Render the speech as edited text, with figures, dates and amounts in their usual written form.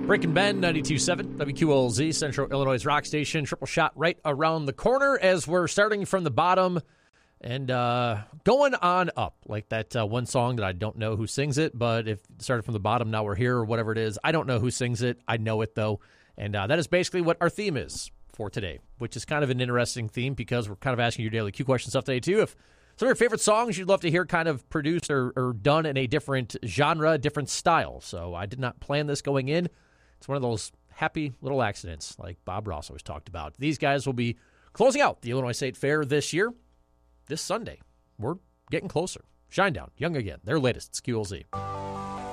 Breaking Ben, 92.7, WQLZ, Central Illinois' rock station. Triple shot right around the corner as we're starting from the bottom and going on up. Like that one song that I don't know who sings it, but if it started from the bottom, now we're here, or whatever it is. I don't know who sings it. I know it, though. And that is basically what our theme is for today, which is kind of an interesting theme because we're kind of asking your daily Q question stuff today, too. If some of your favorite songs you'd love to hear kind of produced or done in a different genre, different style. So I did not plan this going in. It's one of those happy little accidents like Bob Ross always talked about. These guys will be closing out the Illinois State Fair this year, this Sunday. We're getting closer. Shinedown, Young Again, their latest. It's QLZ.